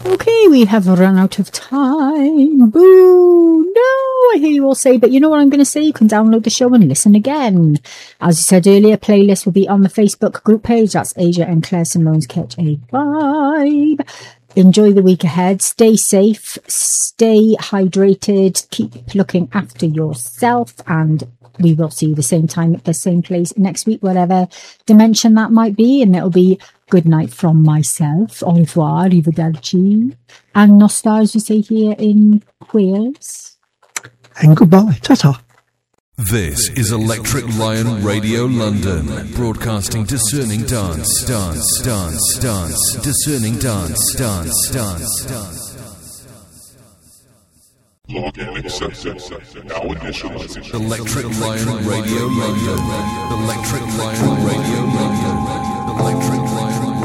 Okay, we have run out of time. Boo! No, I hear you all say, but you know what I'm going to say? You can download the show and listen again. As you said earlier, playlist will be on the Facebook group page. That's Asia and Claire Simone's Catch a Vibe. Enjoy the week ahead. Stay safe. Stay hydrated. Keep looking after yourself. And we will see you the same time at the same place next week, whatever dimension that might be. And it'll be good night from myself. Au revoir, arrivederci. And nostar, as we say here in Wales. And goodbye. Ta-ta. This is Electric Lion Radio London, broadcasting discerning dance, discerning dance. Log in accepted. Now initializing. Electric Lion Radio London. Electric Lion Radio London.